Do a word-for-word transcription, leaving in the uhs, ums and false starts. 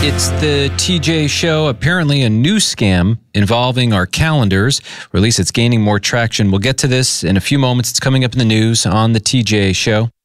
It's the T J Show, apparently a new scam involving our calendars, or at least it's gaining more traction. We'll get to this in a few moments. It's coming up in the news on the T J Show.